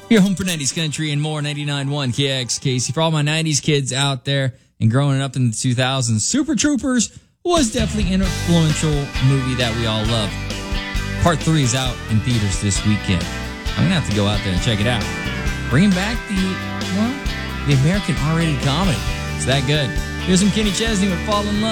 Your home for 90s country and more, 99.1 KXKC. For all my 90s kids out there and growing up in the 2000s, Super Troopers was definitely an influential movie that we all love. Part 3 is out in theaters this weekend. I'm going to have to go out there and check it out. Bringing back the American R-rated comedy. It's that good. Here's some Kenny Chesney with Fall in Love.